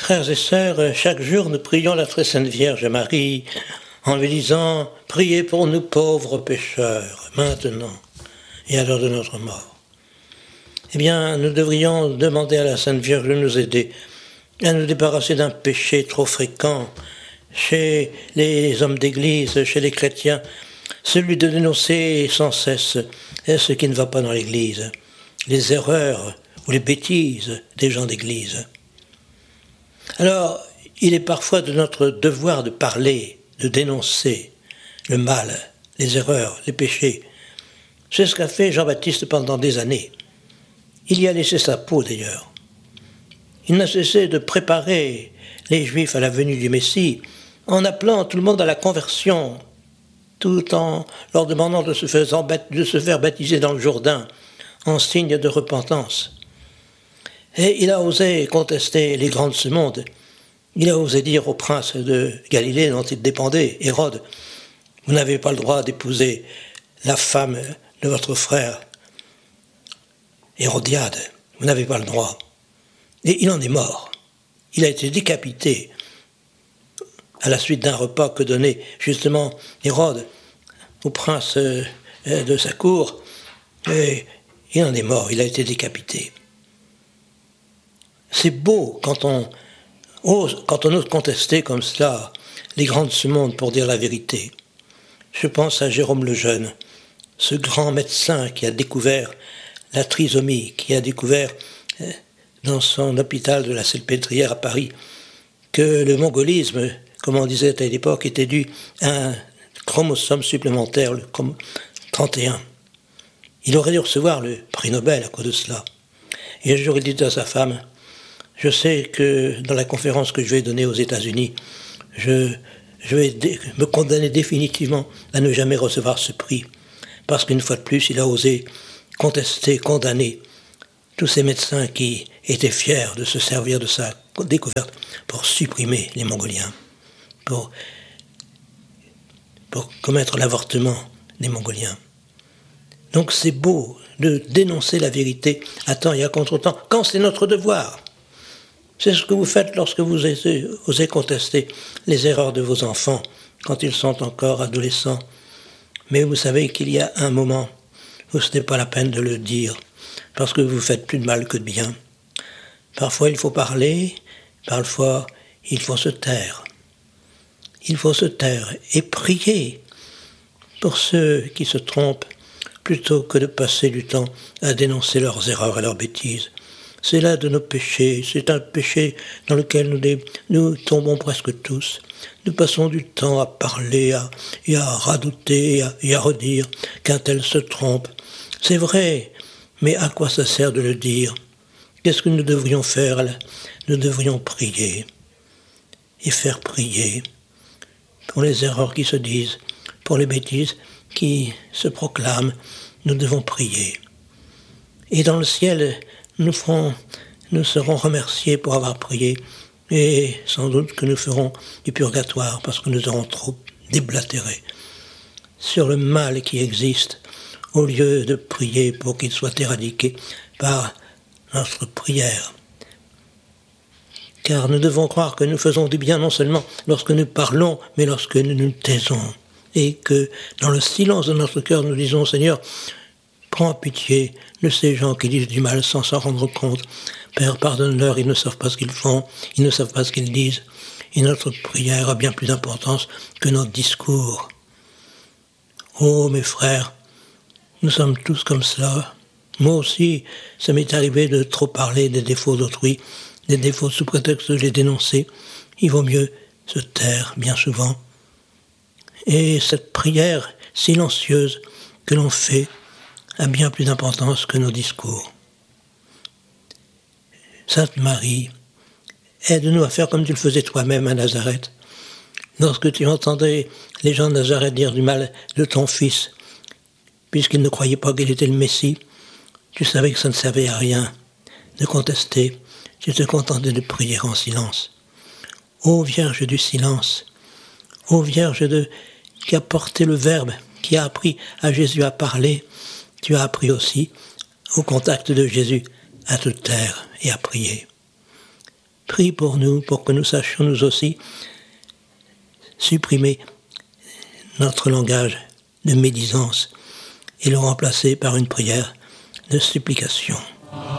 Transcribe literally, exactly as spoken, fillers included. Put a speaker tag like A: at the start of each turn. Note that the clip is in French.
A: Frères et sœurs, chaque jour nous prions la très sainte Vierge Marie en lui disant « Priez pour nous pauvres pécheurs, maintenant et à l'heure de notre mort ». Eh bien, nous devrions demander à la Sainte Vierge de nous aider à nous débarrasser d'un péché trop fréquent chez les hommes d'Église, chez les chrétiens, celui de dénoncer sans cesse ce qui ne va pas dans l'Église, les erreurs ou les bêtises des gens d'Église. Alors, il est parfois de notre devoir de parler, de dénoncer le mal, les erreurs, les péchés. C'est ce qu'a fait Jean-Baptiste pendant des années. Il y a laissé sa peau d'ailleurs. Il n'a cessé de préparer les Juifs à la venue du Messie en appelant tout le monde à la conversion, tout en leur demandant de se faire, de se faire baptiser dans le Jourdain en signe de repentance. Et il a osé contester les grands de ce monde. Il a osé dire au prince de Galilée dont il dépendait, Hérode, « Vous n'avez pas le droit d'épouser la femme de votre frère, Hérodiade. Vous n'avez pas le droit. » Et il en est mort. Il a été décapité à la suite d'un repas que donnait justement Hérode au prince de sa cour. Et il en est mort, il a été décapité. C'est beau quand on ose, quand on ose contester comme cela les grands de ce monde pour dire la vérité. Je pense à Jérôme le Jeune, ce grand médecin qui a découvert la trisomie, qui a découvert dans son hôpital de la Salpêtrière à Paris que le mongolisme, comme on disait à l'époque, était dû à un chromosome supplémentaire, le trente et un. Il aurait dû recevoir le prix Nobel à cause de cela. Et un jour, il dit à sa femme, « Je sais que dans la conférence que je vais donner aux États-Unis, je, je vais dé- me condamner définitivement à ne jamais recevoir ce prix, parce qu'une fois de plus, il a osé contester, condamner tous ces médecins qui étaient fiers de se servir de sa découverte pour supprimer les Mongoliens, pour, pour commettre l'avortement des Mongoliens. » Donc c'est beau de dénoncer la vérité à temps et à contre-temps, quand c'est notre devoir. C'est ce que vous faites lorsque vous osez, osez contester les erreurs de vos enfants, quand ils sont encore adolescents. Mais vous savez qu'il y a un moment où ce n'est pas la peine de le dire, parce que vous faites plus de mal que de bien. Parfois il faut parler, parfois il faut se taire. Il faut se taire et prier pour ceux qui se trompent, plutôt que de passer du temps à dénoncer leurs erreurs et leurs bêtises. C'est là de nos péchés, c'est un péché dans lequel nous, les, nous tombons presque tous. Nous passons du temps à parler à, et à radouter et à, et à redire qu'un tel se trompe. C'est vrai, mais à quoi ça sert de le dire? Qu'est-ce que nous devrions faire là? Nous devrions prier et faire prier pour les erreurs qui se disent, pour les bêtises qui se proclament. Nous devons prier. Et dans le ciel, nous ferons, nous serons remerciés pour avoir prié, et sans doute que nous ferons du purgatoire parce que nous aurons trop déblatéré sur le mal qui existe, au lieu de prier pour qu'il soit éradiqué par notre prière. Car nous devons croire que nous faisons du bien non seulement lorsque nous parlons, mais lorsque nous nous taisons, et que dans le silence de notre cœur, nous disons « Seigneur, prends pitié de ces gens qui disent du mal sans s'en rendre compte. Père, pardonne-leur, ils ne savent pas ce qu'ils font, ils ne savent pas ce qu'ils disent. » Et notre prière a bien plus d'importance que notre discours. Oh, mes frères, nous sommes tous comme cela. Moi aussi, ça m'est arrivé de trop parler des défauts d'autrui, des défauts sous prétexte de les dénoncer. Il vaut mieux se taire, bien souvent. Et cette prière silencieuse que l'on fait a bien plus d'importance que nos discours. Sainte Marie, aide-nous à faire comme tu le faisais toi-même à Nazareth. Lorsque tu entendais les gens de Nazareth dire du mal de ton fils, puisqu'ils ne croyaient pas qu'il était le Messie, tu savais que ça ne servait à rien de contester, tu te contentais de prier en silence. Ô Vierge du silence, ô Vierge de, qui a porté le Verbe, qui a appris à Jésus à parler, tu as appris aussi, au contact de Jésus, à te taire et à prier. prie pour nous, pour que nous sachions nous aussi supprimer notre langage de médisance et le remplacer par une prière de supplication.